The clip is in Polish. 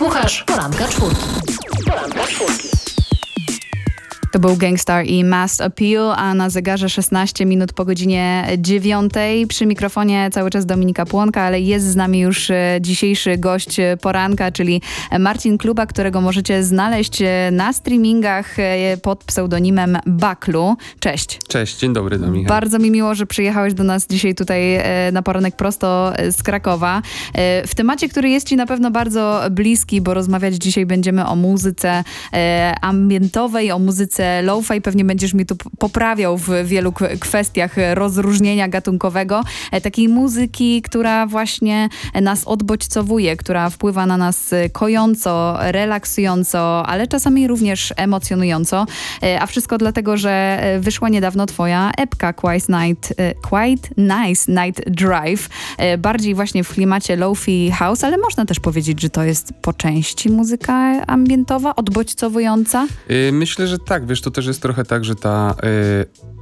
Słuchasz Poranka Czwórki. Poranka Czwórki. To był Gangstar i Mass Appeal, a na zegarze 16 minut po godzinie 9. Przy mikrofonie cały czas Dominika Płonka, ale jest z nami już dzisiejszy gość poranka, czyli Marcin Kluba, którego możecie znaleźć na streamingach pod pseudonimem Baklu. Cześć. Cześć, dzień dobry Dominika. Bardzo mi miło, że przyjechałeś do nas dzisiaj tutaj na poranek prosto z Krakowa. W temacie, który jest ci na pewno bardzo bliski, bo rozmawiać dzisiaj będziemy o muzyce ambientowej, o muzyce lo-fi. Pewnie będziesz mi tu poprawiał w wielu kwestiach rozróżnienia gatunkowego. Takiej muzyki, która właśnie nas odbodźcowuje, która wpływa na nas kojąco, relaksująco, ale czasami również emocjonująco. A wszystko dlatego, że wyszła niedawno twoja epka Quite Nice Night Drive. Bardziej właśnie w klimacie lo-fi house, ale można też powiedzieć, że to jest po części muzyka ambientowa, odbodźcowująca? Myślę, że tak. Wiesz, to też jest trochę tak, że ta